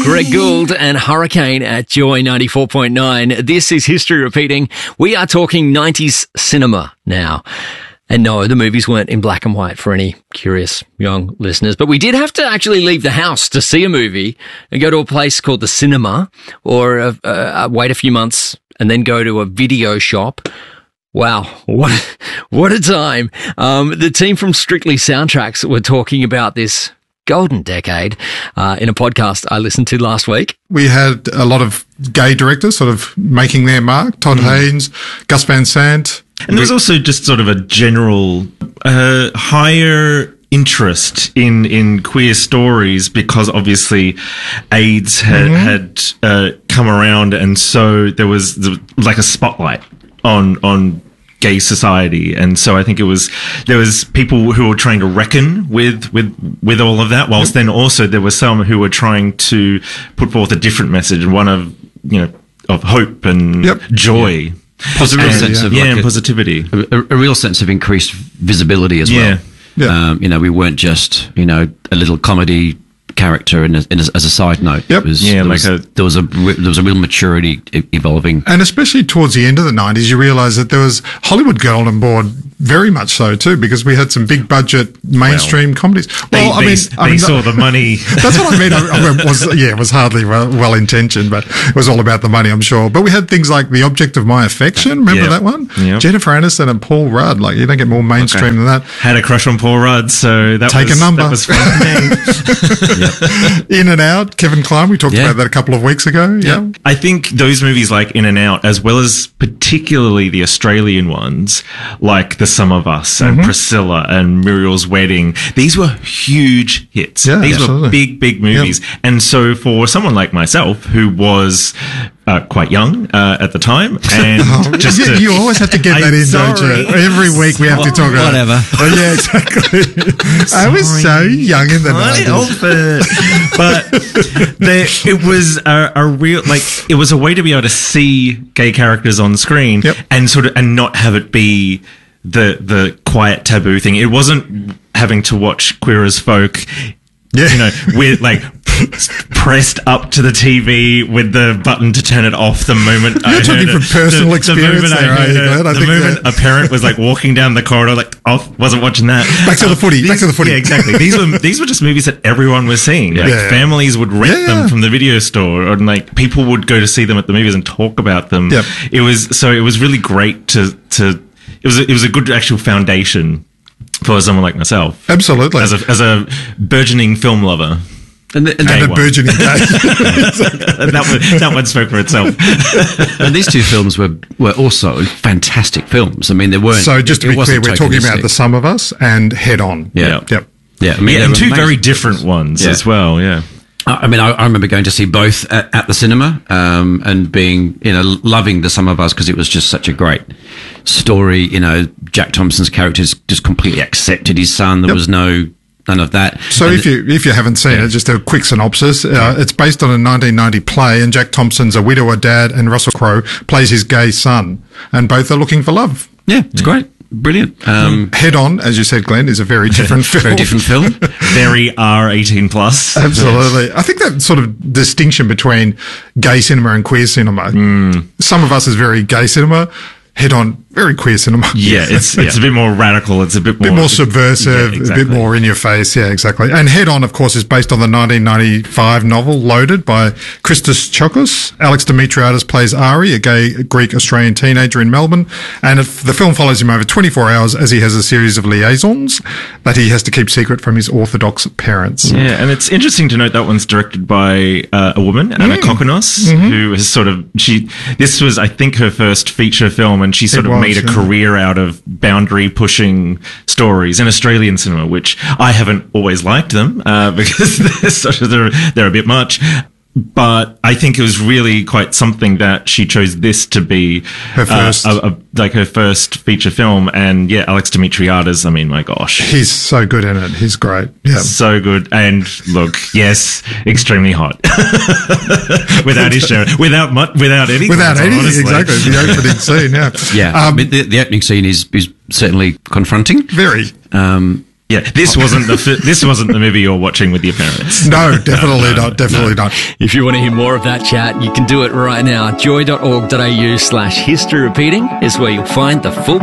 Greg Gould and Hurricane at Joy 94.9. This is History Repeating. We are talking 90s cinema now. And no, the movies weren't in black and white for any curious young listeners, but we did have to actually leave the house to see a movie and go to a place called the cinema, or wait a few months and then go to a video shop. Wow, what a time. The team from Strictly Soundtracks were talking about this golden decade in a podcast I listened to last week. We had a lot of gay directors sort of making their mark. Todd Haynes, Gus Van Sant. And there was also just sort of a general higher interest in queer stories, because obviously AIDS had come around, and so there was like a spotlight on gay society, and so I think there was people who were trying to reckon with all of that, whilst then also there were some who were trying to put forth a different message, one of hope and joy. Positive sense of and positivity. A real sense of increased visibility as well. Yeah. We weren't just, a little comedy character as a side note. Yep. There was a real maturity evolving. And especially towards the end of the 90s, you realise that there was Hollywood got on board very much so too, because we had some big budget mainstream comedies. They saw the money. That's what I mean. It was hardly well intentioned, but it was all about the money, I'm sure. But we had things like The Object of My Affection. Remember that one? Yep. Jennifer Aniston and Paul Rudd. Like, you don't get more mainstream than that. Had a crush on Paul Rudd, so that Take a number. That was fun. In and Out, Kevin Kline. We talked about that a couple of weeks ago. Yeah. I think those movies like In and Out, as well as particularly the Australian ones, like The Sum of Us and Priscilla and Muriel's Wedding, these were huge hits. Yeah, these absolutely. were big movies. Yep. And so for someone like myself, who was quite young at the time, and you always have to get that in, don't you? Every week we have to talk about whatever. Oh, yeah, exactly. I was so young in the 90s. But it was a real, it was a way to be able to see gay characters on screen and not have it be the quiet taboo thing. It wasn't having to watch Queer as Folk, with pressed up to the TV with the button to turn it off the moment You're talking from personal experience the moment a parent was walking down the corridor, wasn't watching that. Back to the footy. Yeah, exactly. These were just movies that everyone was seeing. Families would rent them from the video store, or people would go to see them at the movies and talk about them. Yep. It was really great to it was a good actual foundation for someone like myself. Absolutely. As a burgeoning film lover. And a burgeoning gay. that one spoke for itself. And these two films were also fantastic films. I mean, they weren't. So just to be clear, we're talking about The Sum of Us and Head On. Yeah. Yep. Yeah. I mean, and two very different ones as well. Yeah. I mean, I remember going to see both at the cinema, and being, loving The Sum of Us, because it was just such a great story. Jack Thompson's character just completely accepted his son. There was none of that. So if you haven't seen it, just a quick synopsis. It's based on a 1990 play, and Jack Thompson's a widower dad, and Russell Crowe plays his gay son, and both are looking for love. Yeah, it's great. Brilliant. Head On, as you said, Glenn, is a very different film. Very different film. Very R18 plus. Absolutely. I think that sort of distinction between gay cinema and queer cinema. Some of us is very gay cinema. Head On, very queer cinema. Yeah, it's a bit more radical. It's a bit more subversive, exactly. a bit more in your face. Yeah, exactly. And Head On, of course, is based on the 1995 novel Loaded by Christos Chokos. Alex Dimitriadis plays Ari, a gay Greek-Australian teenager in Melbourne. And the film follows him over 24 hours as he has a series of liaisons that he has to keep secret from his Orthodox parents. Yeah, and it's interesting to note that one's directed by a woman, Anna Kokonos, who has this was, I think, her first feature film, and she sort of made a career out of boundary-pushing stories in Australian cinema, which I haven't always liked them because they're a bit much. But I think it was really quite something that she chose this to be her first, her first feature film. And yeah, Alex Dimitriadis, I mean, my gosh, he's so good in it. He's great. Yeah, so good. And look, yes, extremely hot. Without his show, without any, exactly. The opening scene, yeah. The opening scene is certainly confronting. Very. Yeah, this wasn't the movie you're watching with your parents. No, definitely not. Definitely not. If you want to hear more of that chat, you can do it right now. Joy.org.au/history repeating is where you'll find the full